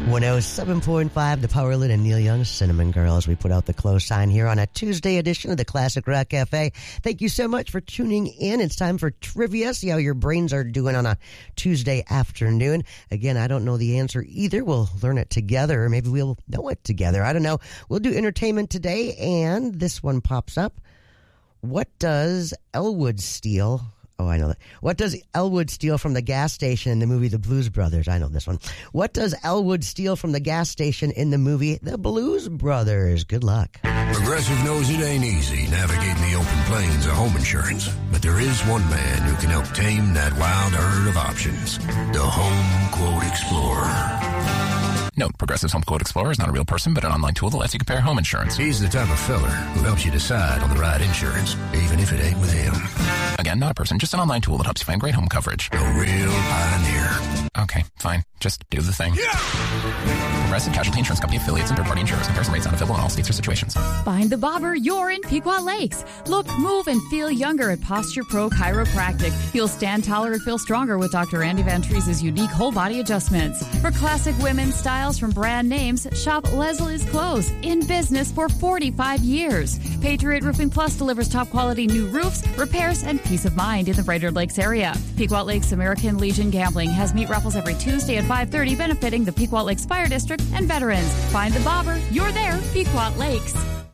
107.5, the Powerland and Neil Young Cinnamon Girls. We put out the close sign here on a Tuesday edition of the Classic Rock Cafe. Thank you so much for tuning in. It's time for trivia. See how your brains are doing on a Tuesday afternoon. Again, I don't know the answer either. We'll learn it together, or maybe we'll know it together. I don't know. We'll do entertainment today, and this one pops up. What does Elwood steal? Oh, I know that. What does Elwood steal from the gas station in the movie The Blues Brothers? I know this one. What does Elwood steal from the gas station in the movie The Blues Brothers? Good luck. Progressive knows it ain't easy navigating the open plains of home insurance, but there is one man who can help tame that wild herd of options. The Home Quote Explorer. Note, Progressive's Home Quote Explorer is not a real person, but an online tool that lets you compare home insurance. He's the type of feller who helps you decide on the right insurance, even if it ain't with him. Again, not a person, just an online tool that helps you find great home coverage. A real pioneer. Okay, fine. Just do the thing. Yeah! Progressive Casualty Insurance Company affiliates and third-party insurers. Comparison rates not available in all states or situations. Find the bobber you're in Pequot Lakes. Look, move, and feel younger at Posture Pro Chiropractic. You'll stand taller and feel stronger with Dr. Andy Van Treese's unique whole-body adjustments. For classic women's styles from brand names, shop Leslie's Clothes. In business for 45 years. Patriot Roofing Plus delivers top-quality new roofs, repairs, and peace of mind in the Brainerd Lakes area. Pequot Lakes American Legion Gambling has meat raffles every Tuesday at 5:30, benefiting the Pequot Lakes Fire District and veterans. Find the bobber. You're there, Pequot Lakes.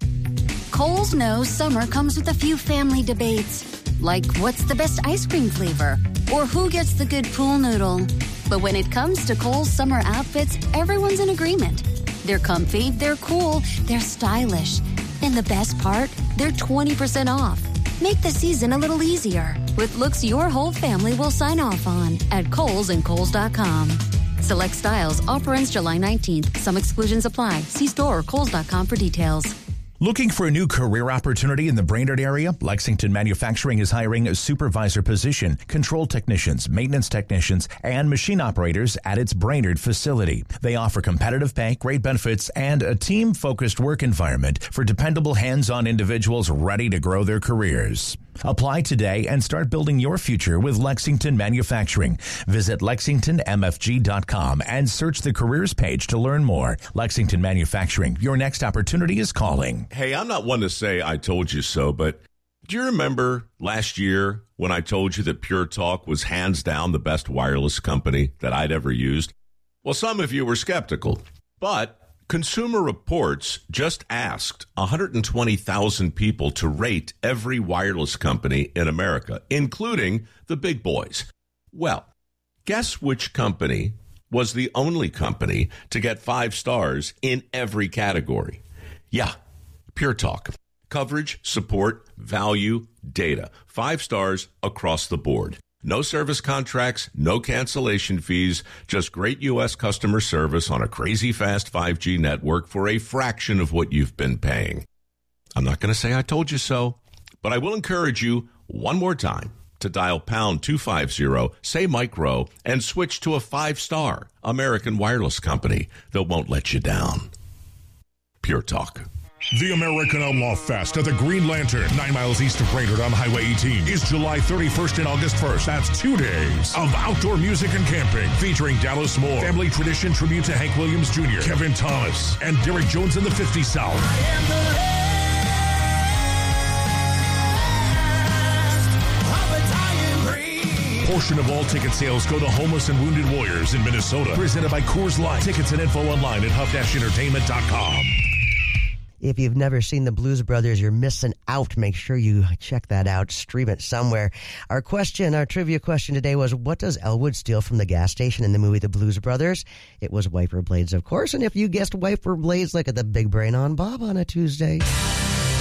Kohl's knows summer comes with a few family debates, like what's the best ice cream flavor or who gets the good pool noodle. But when it comes to Kohl's summer outfits, everyone's in agreement. They're comfy, they're cool, they're stylish. And the best part, they're 20% off. Make the season a little easier with looks your whole family will sign off on at Kohl's and Kohls.com. Select styles. Offer ends July 19th. Some exclusions apply. See store or Kohls.com for details. Looking for a new career opportunity in the Brainerd area? Lexington Manufacturing is hiring a supervisor position, control technicians, maintenance technicians, and machine operators at its Brainerd facility. They offer competitive pay, great benefits, and a team-focused work environment for dependable hands-on individuals ready to grow their careers. Apply today and start building your future with Lexington Manufacturing. Visit LexingtonMFG.com and search the careers page to learn more. Lexington Manufacturing, your next opportunity is calling. Hey, I'm not one to say I told you so, but do you remember last year when I told you that Pure Talk was hands down the best wireless company that I'd ever used? Well, some of you were skeptical, but Consumer Reports just asked 120,000 people to rate every wireless company in America, including the big boys. Well, guess which company was the only company to get 5 stars in every category? Yeah, Pure Talk. Coverage, support, value, data. 5 stars across the board. No service contracts, no cancellation fees, just great U.S. customer service on a crazy fast 5G network for a fraction of what you've been paying. I'm not going to say I told you so, but I will encourage you one more time to dial pound 250, say micro, and switch to a 5-star American wireless company that won't let you down. Pure Talk. The American Outlaw Fest at the Green Lantern, 9 miles east of Brainerd on Highway 18, is July 31st and August 1st. That's 2 days of outdoor music and camping, featuring Dallas Moore, Family Tradition tribute to Hank Williams Jr., Kevin Thomas, and Derek Jones and the 50 South. Portion of all ticket sales go to homeless and wounded warriors in Minnesota. Presented by Coors Light. Tickets and info online at huff-entertainment.com. If you've never seen the Blues Brothers, you're missing out. Make sure you check that out. Stream it somewhere. Our trivia question today was, what does Elwood steal from the gas station in the movie The Blues Brothers? It was wiper blades, of course. And if you guessed wiper blades, look at the big brain on Bob on a Tuesday.